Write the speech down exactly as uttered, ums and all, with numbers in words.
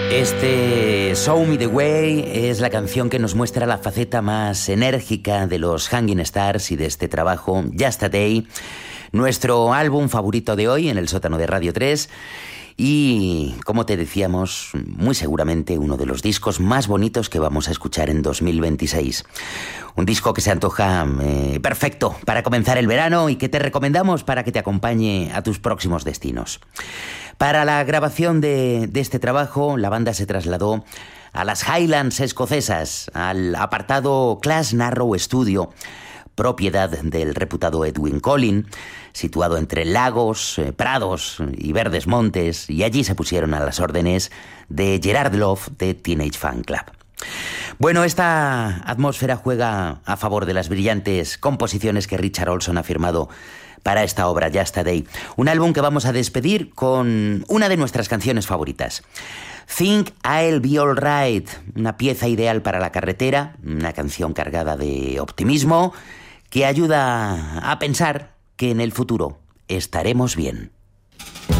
Este Show Me The Way es la canción que nos muestra la faceta más enérgica de los Hanging Stars y de este trabajo, Just a Day, nuestro álbum favorito de hoy en el sótano de Radio tres. Y, como te decíamos, muy seguramente uno de los discos más bonitos que vamos a escuchar en dos mil veintiséis. Un disco que se antoja eh, perfecto para comenzar el verano y que te recomendamos para que te acompañe a tus próximos destinos. Para la grabación de, de este trabajo, la banda se trasladó a las Highlands escocesas, al apartado Class Narrow Studio, propiedad del reputado Edwyn Collin, situado entre lagos, eh, prados y verdes montes, y allí se pusieron a las órdenes de Gerard Love de Teenage Fan Club. Bueno, esta atmósfera juega a favor de las brillantes composiciones que Richard Olson ha firmado para esta obra, Just a Day, un álbum que vamos a despedir con una de nuestras canciones favoritas. Think I'll Be Alright, una pieza ideal para la carretera, una canción cargada de optimismo que ayuda a pensar que en el futuro estaremos bien.